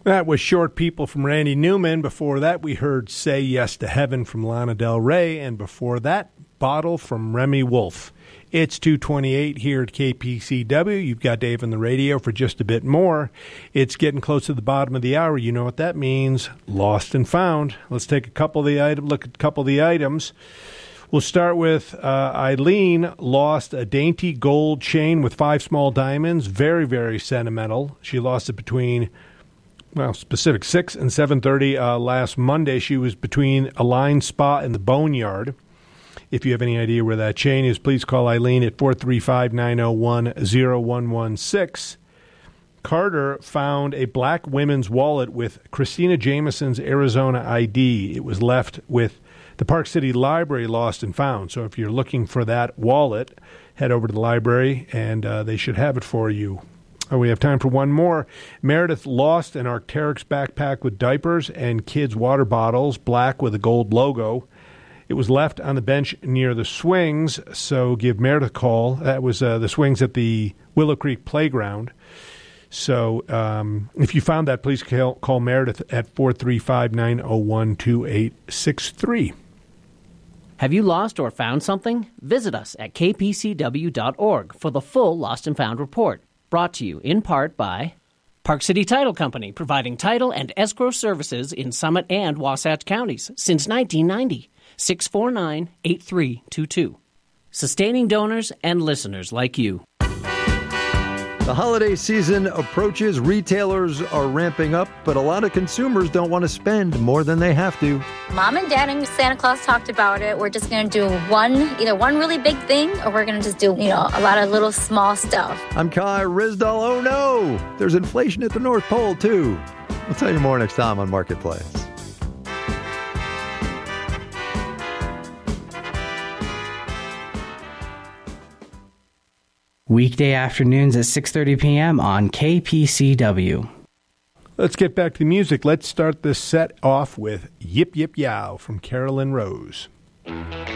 That was Short People from Randy Newman. Before that, we heard Say Yes to Heaven from Lana Del Rey. And before that, Bottle from Remy Wolf. It's 2:28 here at KPCW. You've got Dave on the radio for just a bit more. It's getting close to the bottom of the hour. You know what that means. Lost and found. Let's take look at a couple of the items. We'll start with Eileen lost a dainty gold chain with 5 small diamonds. Very, very sentimental. She lost it between, specific 6 and 7:30 last Monday. She was between Align Spa and the Boneyard. If you have any idea where that chain is, please call Eileen at 435-901-0116. Carter found a black women's wallet with Christina Jameson's Arizona ID. It was left with the Park City Library Lost and Found. So if you're looking for that wallet, head over to the library, and they should have it for you. We have time for one more. Meredith lost an Arc'teryx backpack with diapers and kids' water bottles, black with a gold logo. It was left on the bench near the swings, so give Meredith a call. That was the swings at the Willow Creek Playground. So if you found that, please call Meredith at 435-901-2863. Have you lost or found something? Visit us at kpcw.org for the full Lost and Found report. Brought to you in part by Park City Title Company, providing title and escrow services in Summit and Wasatch counties since 1990. 649-8322. Sustaining donors and listeners like you. The holiday season approaches. Retailers are ramping up, but a lot of consumers don't want to spend more than they have to. Mom and Dad and Santa Claus talked about it. We're just going to do either one really big thing, or we're going to just do, a lot of little small stuff. I'm Kai Rizdal. Oh no, there's inflation at the North Pole too. We'll tell you more next time on Marketplace. Weekday afternoons at 6:30 p.m. on KPCW. Let's get back to the music. Let's start this set off with Yip Yip Yow from Carolyn Rose. Yip,